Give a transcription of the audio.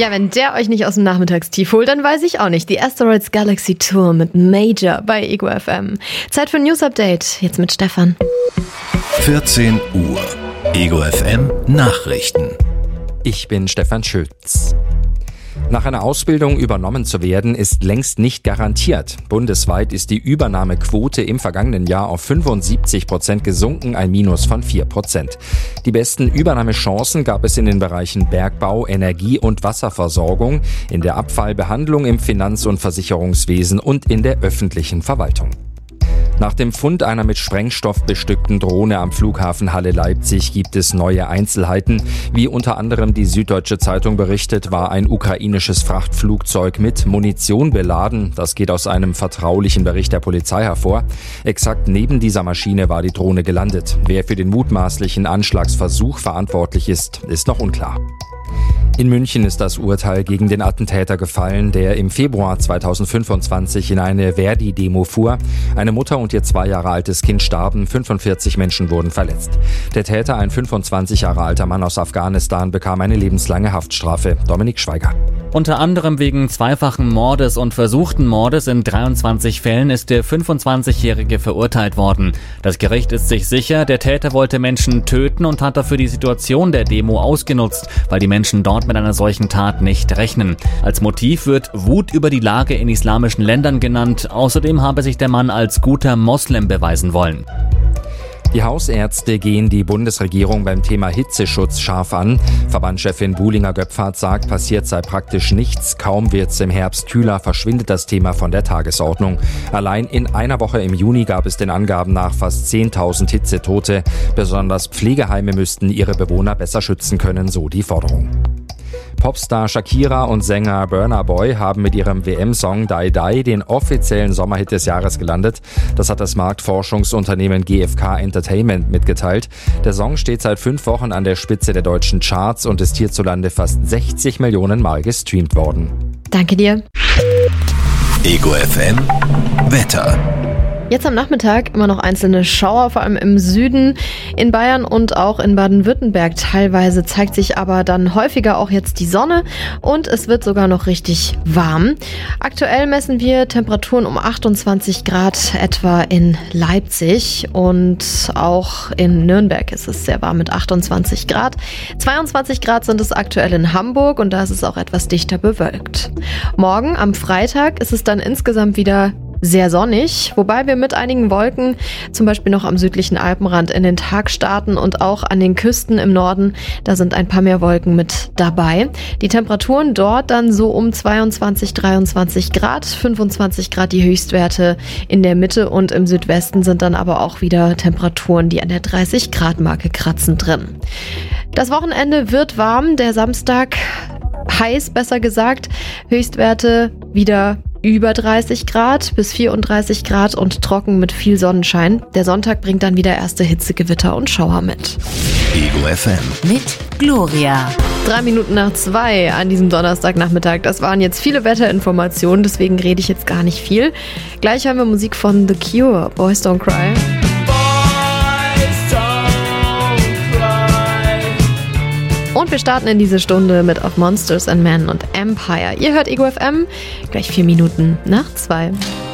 Ja, wenn der euch nicht aus dem Nachmittagstief holt, dann weiß ich auch nicht. Die Asteroids Galaxy Tour mit Major bei Ego FM. Zeit für ein News Update. Jetzt mit Stefan. 14 Uhr. Ego FM Nachrichten. Ich bin Stefan Schütz. Nach einer Ausbildung übernommen zu werden, ist längst nicht garantiert. Bundesweit ist die Übernahmequote im vergangenen Jahr auf 75% gesunken, ein Minus von 4%. Die besten Übernahmechancen gab es in den Bereichen Bergbau, Energie- und Wasserversorgung, in der Abfallbehandlung, im Finanz- und Versicherungswesen und in der öffentlichen Verwaltung. Nach dem Fund einer mit Sprengstoff bestückten Drohne am Flughafen Halle-Leipzig gibt es neue Einzelheiten. Wie unter anderem die Süddeutsche Zeitung berichtet, war ein ukrainisches Frachtflugzeug mit Munition beladen. Das geht aus einem vertraulichen Bericht der Polizei hervor. Exakt neben dieser Maschine war die Drohne gelandet. Wer für den mutmaßlichen Anschlagsversuch verantwortlich ist, ist noch unklar. In München ist das Urteil gegen den Attentäter gefallen, der im Februar 2025 in eine Verdi-Demo fuhr. Eine Mutter und ihr 2 Jahre altes Kind starben, 45 Menschen wurden verletzt. Der Täter, ein 25 Jahre alter Mann aus Afghanistan, bekam eine lebenslange Haftstrafe. Dominik Schweiger. Unter anderem wegen zweifachen Mordes und versuchten Mordes in 23 Fällen ist der 25-Jährige verurteilt worden. Das Gericht ist sich sicher, der Täter wollte Menschen töten und hat dafür die Situation der Demo ausgenutzt, weil die Menschen dort mit einer solchen Tat nicht rechnen. Als Motiv wird Wut über die Lage in islamischen Ländern genannt. Außerdem habe sich der Mann als guter Moslem beweisen wollen. Die Hausärzte gehen die Bundesregierung beim Thema Hitzeschutz scharf an. Verbandschefin Buhlinger-Göpfert sagt, passiert sei praktisch nichts. Kaum wird's im Herbst kühler, verschwindet das Thema von der Tagesordnung. Allein in einer Woche im Juni gab es den Angaben nach fast 10.000 Hitzetote. Besonders Pflegeheime müssten ihre Bewohner besser schützen können, so die Forderung. Popstar Shakira und Sänger Burna Boy haben mit ihrem WM-Song Die Die den offiziellen Sommerhit des Jahres gelandet. Das hat das Marktforschungsunternehmen GfK Entertainment mitgeteilt. Der Song steht seit 5 Wochen an der Spitze der deutschen Charts und ist hierzulande fast 60 Millionen Mal gestreamt worden. Danke dir. Ego FM Wetter. Jetzt am Nachmittag immer noch einzelne Schauer, vor allem im Süden, in Bayern und auch in Baden-Württemberg. Teilweise zeigt sich aber dann häufiger auch jetzt die Sonne und es wird sogar noch richtig warm. Aktuell messen wir Temperaturen um 28 Grad etwa in Leipzig und auch in Nürnberg ist es sehr warm mit 28 Grad. 22 Grad sind es aktuell in Hamburg und da ist es auch etwas dichter bewölkt. Morgen am Freitag ist es dann insgesamt wieder sehr sonnig, wobei wir mit einigen Wolken, zum Beispiel noch am südlichen Alpenrand, in den Tag starten und auch an den Küsten im Norden, da sind ein paar mehr Wolken mit dabei. Die Temperaturen dort dann so um 22, 23 Grad, 25 Grad die Höchstwerte in der Mitte und im Südwesten sind dann aber auch wieder Temperaturen, die an der 30 Grad Marke kratzen drin. Das Wochenende wird warm, der Samstag heiß, besser gesagt, Höchstwerte wieder über 30 Grad bis 34 Grad und trocken mit viel Sonnenschein. Der Sonntag bringt dann wieder erste Hitzegewitter und Schauer mit. Ego FM mit Gloria. 3 Minuten nach 2 an diesem Donnerstagnachmittag. Das waren jetzt viele Wetterinformationen, deswegen rede ich jetzt gar nicht viel. Gleich hören wir Musik von The Cure, Boys Don't Cry. Und wir starten in diese Stunde mit Of Monsters and Men und Empire. Ihr hört Ego FM, gleich 4 Minuten nach 2.